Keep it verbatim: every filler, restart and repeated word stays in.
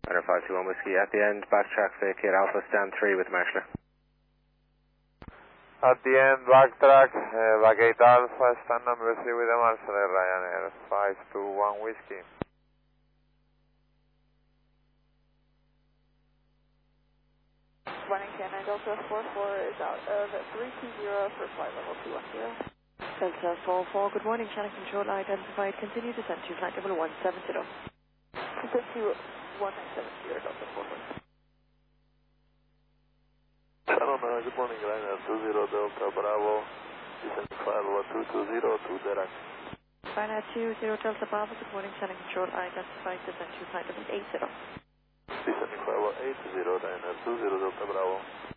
Runner five two one Whiskey at the end, backtrack vacate Alpha, stand three with Marshalling. At the end, backtrack, uh, vacate Alpha, stand number three with the Marshall, Ryanair five two one Whiskey. Running Canada Delta four four is out of three two zero for flight level two one zero. Delta four four, good morning, channel control identified, continue descent to flight level one seven zero. Descent to one nine seven zero Delta four four. Channel nine, good morning, Ryanair two zero Delta Bravo, descent to flight level two two zero to Derac. Ryanair two zero Delta Bravo, good morning, channel control identified, descent to flight level eight zero. Descending flight level eight zero, Ryanair two zero Delta Bravo.